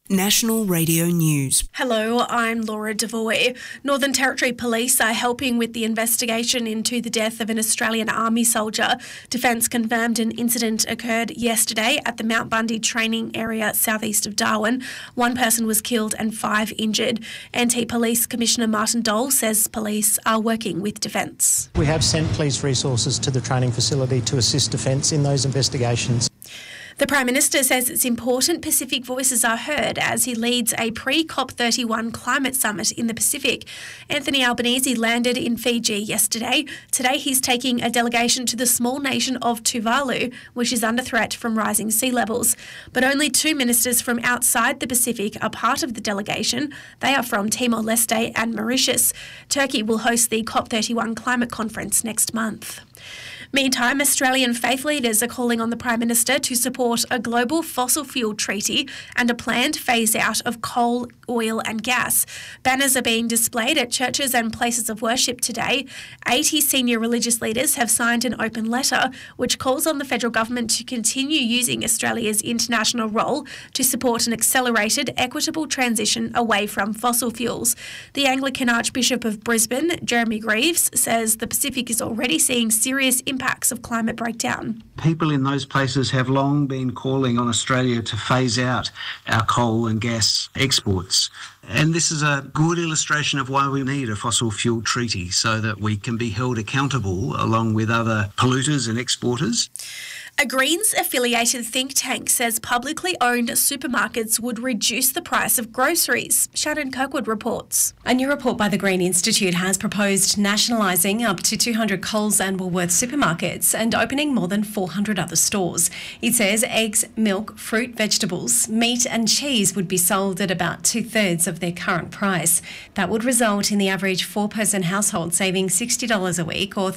National Radio News. Hello, I'm Laura Devoy. Northern Territory Police are helping with the investigation into the death of an Australian Army soldier. Defence confirmed an incident occurred yesterday at the Mount Bundy training area southeast of Darwin. One person was killed and 5 injured. Anti-Police Commissioner Martin Dole says police are working with Defence. We have sent police resources to the training facility to assist Defence in those investigations. The Prime Minister says it's important Pacific voices are heard as he leads a pre-COP31 climate summit in the Pacific. Anthony Albanese landed in Fiji yesterday. Today he's taking a delegation to the small nation of Tuvalu, which is under threat from rising sea levels. But only 2 ministers from outside the Pacific are part of the delegation. They are from Timor-Leste and Mauritius. Turkey will host the COP31 climate conference next month. Meantime, Australian faith leaders are calling on the Prime Minister to support a global fossil fuel treaty and a planned phase-out of coal, oil and gas. Banners are being displayed at churches and places of worship today. 80 senior religious leaders have signed an open letter which calls on the federal government to continue using Australia's international role to support an accelerated, equitable transition away from fossil fuels. The Anglican Archbishop of Brisbane, Jeremy Greaves, says the Pacific is already seeing serious impacts of climate breakdown. People in those places have long been calling on Australia to phase out our coal and gas exports. And this is a good illustration of why we need a fossil fuel treaty so that we can be held accountable along with other polluters and exporters. A Greens-affiliated think tank says publicly owned supermarkets would reduce the price of groceries. Shannon Kirkwood reports. A new report by the Green Institute has proposed nationalising up to 200 Coles and Woolworths supermarkets and opening more than 400 other stores. It says eggs, milk, fruit, vegetables, meat and cheese would be sold at about 2/3 of their current price. That would result in the average 4-person household saving $60 a week or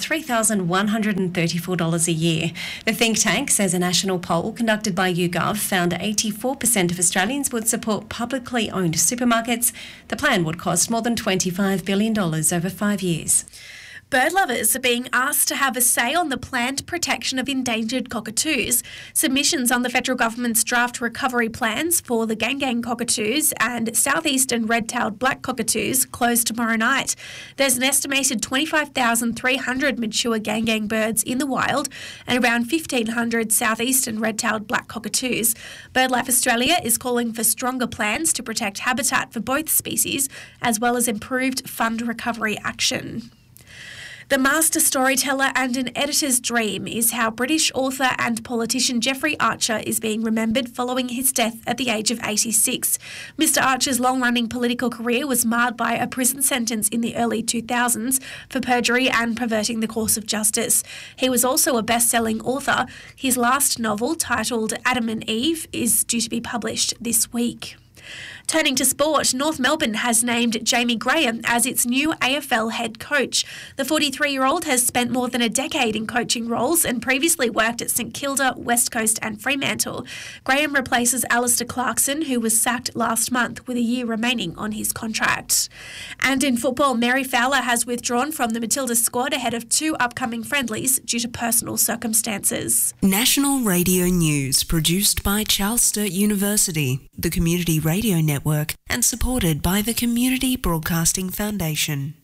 $3,134 a year. The think tank says a national poll conducted by YouGov found 84% of Australians would support publicly owned supermarkets. The plan would cost more than $25 billion over 5 years. Bird lovers are being asked to have a say on the planned protection of endangered cockatoos. Submissions on the federal government's draft recovery plans for the Gang cockatoos and southeastern red-tailed black cockatoos close tomorrow night. There's an estimated 25,300 mature Gang birds in the wild and around 1,500 southeastern red-tailed black cockatoos. BirdLife Australia is calling for stronger plans to protect habitat for both species as well as improved fund recovery action. The master storyteller and an editor's dream is how British author and politician Jeffrey Archer is being remembered following his death at the age of 86. Mr. Archer's long-running political career was marred by a prison sentence in the early 2000s for perjury and perverting the course of justice. He was also a best-selling author. His last novel, titled Adam and Eve, is due to be published this week. Turning to sport, North Melbourne has named Jamie Graham as its new AFL head coach. The 43-year-old has spent more than a decade in coaching roles and previously worked at St Kilda, West Coast and Fremantle. Graham replaces Alistair Clarkson, who was sacked last month with a year remaining on his contract. And in football, Mary Fowler has withdrawn from the Matilda squad ahead of 2 upcoming friendlies due to personal circumstances. National Radio News, produced by Charles Sturt University, the Community Radio Network, and supported by the Community Broadcasting Foundation.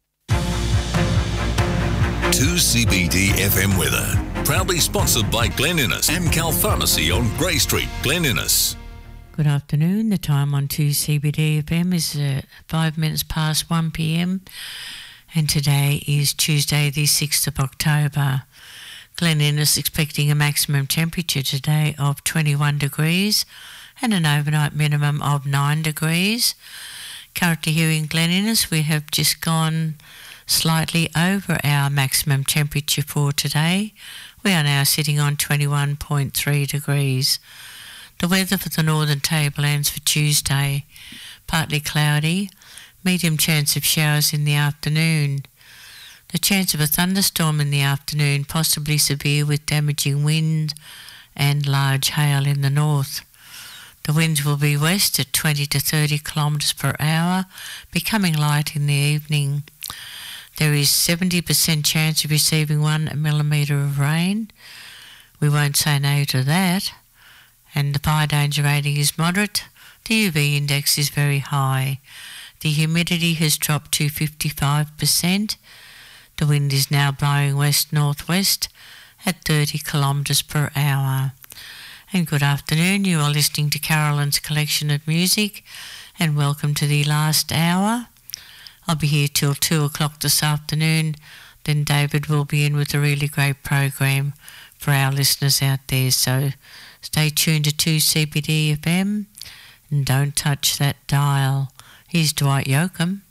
2CBD FM weather, proudly sponsored by Glen Innes, Amcal Pharmacy on Grey Street, Glen Innes. Good afternoon. The time on 2CBD FM is 5 minutes past 1 p.m. and today is Tuesday the 6th of October. Glen Innes expecting a maximum temperature today of 21 degrees and an overnight minimum of 9 degrees. Currently here in Glen Innes, we have just gone slightly over our maximum temperature for today. We are now sitting on 21.3 degrees. The weather for the Northern Tablelands for Tuesday, partly cloudy, medium chance of showers in the afternoon. The chance of a thunderstorm in the afternoon, possibly severe with damaging wind and large hail in the north. The winds will be west at 20 to 30 kilometres per hour, becoming light in the evening. There is 70% chance of receiving 1 millimetre of rain. We won't say no to that. And the fire danger rating is moderate. The UV index is very high. The humidity has dropped to 55%. The wind is now blowing west-northwest at 30 kilometres per hour. And good afternoon, you are listening to Carolyn's collection of music, and welcome to the last hour. I'll be here till 2 o'clock this afternoon. Then David will be in with a really great program for our listeners out there. So stay tuned to 2CBD FM and don't touch that dial. Here's Dwight Yoakam.